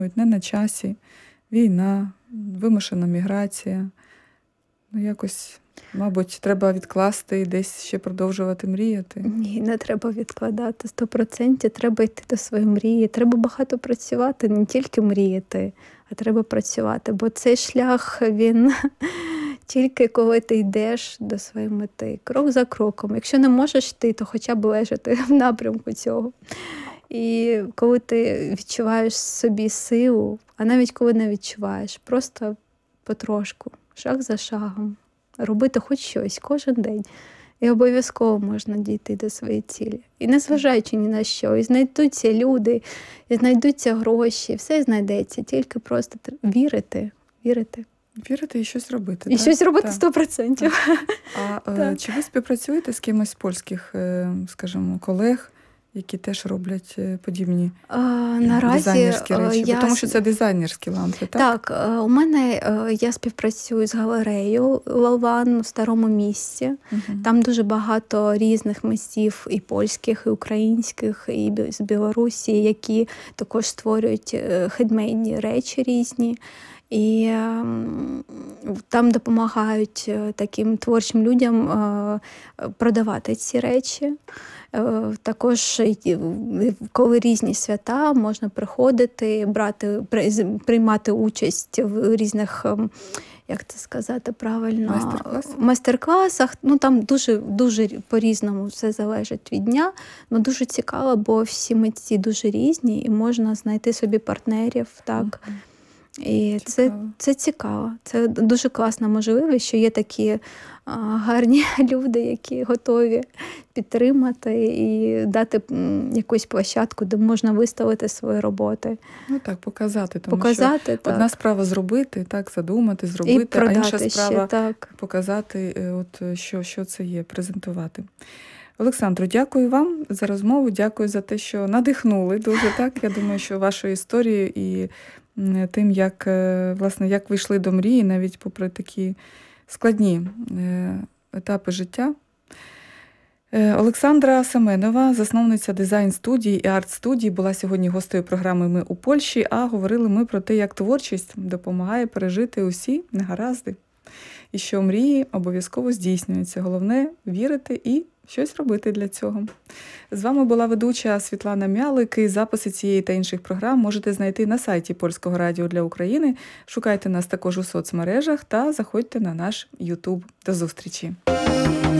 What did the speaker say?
Не на часі, війна, вимушена міграція. Якось, мабуть, треба відкласти і десь ще продовжувати мріяти. Ні, не треба відкладати. 100% треба йти до своєї мрії. Треба багато працювати, не тільки мріяти, а треба працювати. Бо цей шлях, він тільки коли ти йдеш до своєї мети, крок за кроком. Якщо не можеш йти, то хоча б лежати в напрямку цього. І коли ти відчуваєш собі силу, а навіть коли не відчуваєш, просто потрошку, шаг за шагом, робити хоч щось кожен день. І обов'язково можна дійти до своєї цілі. І незважаючи ні на що, і знайдуться люди, і знайдуться гроші, все знайдеться, тільки просто вірити. Вірити і щось робити. І щось робити 100%. Так. Чи ви співпрацюєте з кимось з польських, скажімо, колег, які теж роблять подібні дизайнерські речі? Тому що це дизайнерські лампи, так? Так, у мене я співпрацюю з галереєю Лалван у Старому Місті. Там дуже багато різних митців, і польських, і українських, і з Білорусі, які також створюють хендмейдні речі різні. І там допомагають таким творчим людям продавати ці речі. Також, коли різні свята, можна приходити, приймати участь в різних, як це сказати правильно, майстер-класах. Там дуже по-різному все залежить від дня. Дуже цікаво, бо всі митці дуже різні і можна знайти собі партнерів. Так. І це цікаво. Це дуже класна можливість, що є такі гарні люди, які готові підтримати і дати якусь площадку, де можна виставити свої роботи. Показати. Тому що одна справа зробити, задумати, зробити, а інша справа показати, що це є, презентувати. Олександро, дякую вам за розмову, дякую за те, що надихнули дуже. Я думаю, що вашою історією і тим, як ви йшли до мрії, навіть попри такі складні етапи життя. Олександра Семенова, засновниця дизайн-студії і арт-студії, була сьогодні гостею програми «Ми у Польщі», а говорили ми про те, як творчість допомагає пережити усі негаразди. І що мрії обов'язково здійснюються. Головне – вірити і щось робити для цього. З вами була ведуча Світлана Мялик. І записи цієї та інших програм можете знайти на сайті Польського радіо для України. Шукайте нас також у соцмережах та заходьте на наш YouTube. До зустрічі!